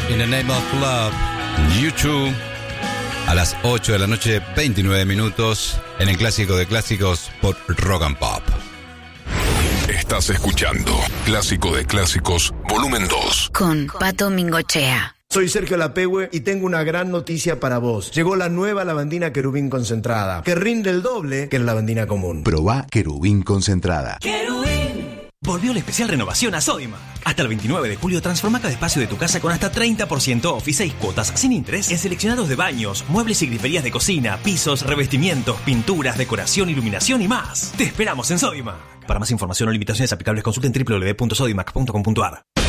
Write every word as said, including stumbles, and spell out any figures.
In the Name of Love, U dos, a las ocho de la noche, veintinueve minutos, en el Clásico de Clásicos por Rock and Pop. Estás escuchando Clásico de Clásicos, volumen dos. Con Pato Mingochea. Soy Sergio Lapehue y tengo una gran noticia para vos. Llegó la nueva lavandina Querubín concentrada, que rinde el doble que la lavandina común. Probá Querubín concentrada. ¡Querubín! Volvió la especial renovación a Sodimac. Hasta el veintinueve de julio transforma cada espacio de tu casa con hasta treinta por ciento off y seis cuotas sin interés en seleccionados de baños, muebles y griferías de cocina, pisos, revestimientos, pinturas, decoración, iluminación y más. Te esperamos en Sodimac. Para más información o limitaciones aplicables consulten doble u doble u doble u punto sodimac punto com punto a r.